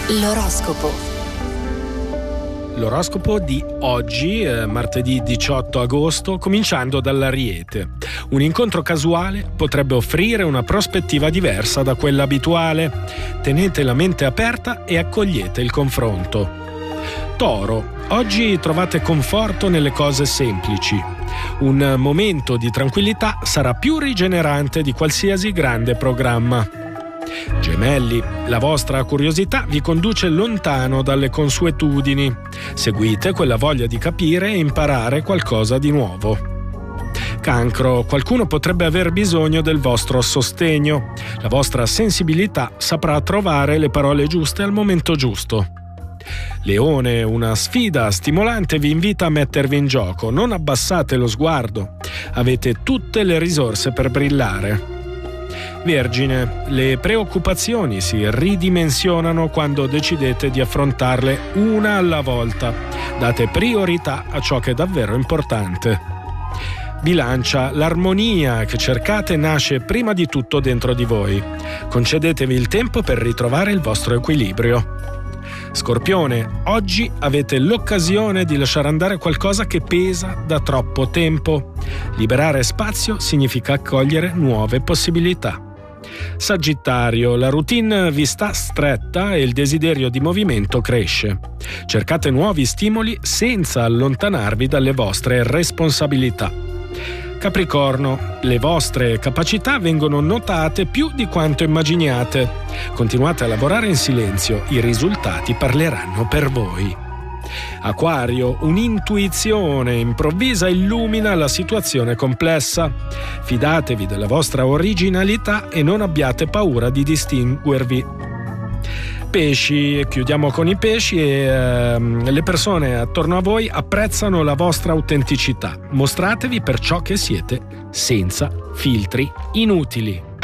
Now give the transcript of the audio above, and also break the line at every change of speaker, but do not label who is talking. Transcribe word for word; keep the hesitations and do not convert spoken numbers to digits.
L'oroscopo.
L'oroscopo di oggi, eh, martedì diciotto agosto, cominciando dall'Ariete. Un incontro casuale potrebbe offrire una prospettiva diversa da quella abituale. Tenete la mente aperta e accogliete il confronto. Toro, oggi trovate conforto nelle cose semplici. Un momento di tranquillità sarà più rigenerante di qualsiasi grande programma. Gemelli, la vostra curiosità vi conduce lontano dalle consuetudini. Seguite quella voglia di capire e imparare qualcosa di nuovo. Cancro, qualcuno potrebbe aver bisogno del vostro sostegno. La vostra sensibilità saprà trovare le parole giuste al momento giusto. Leone, una sfida stimolante vi invita a mettervi in gioco. Non abbassate lo sguardo. Avete tutte le risorse per brillare. Vergine, le preoccupazioni si ridimensionano quando decidete di affrontarle una alla volta. Date priorità a ciò che è davvero importante. Bilancia, l'armonia che cercate nasce prima di tutto dentro di voi. Concedetevi il tempo per ritrovare il vostro equilibrio. Scorpione, oggi avete l'occasione di lasciare andare qualcosa che pesa da troppo tempo. Liberare spazio significa accogliere nuove possibilità. Sagittario, la routine vi sta stretta e il desiderio di movimento cresce. Cercate nuovi stimoli senza allontanarvi dalle vostre responsabilità. Capricorno, le vostre capacità vengono notate più di quanto immaginiate. Continuate a lavorare in silenzio, i risultati parleranno per voi. Acquario, un'intuizione improvvisa illumina la situazione complessa. Fidatevi della vostra originalità e non abbiate paura di distinguervi. Pesci, chiudiamo con i pesci e ehm, le persone attorno a voi apprezzano la vostra autenticità. Mostratevi per ciò che siete, senza filtri inutili.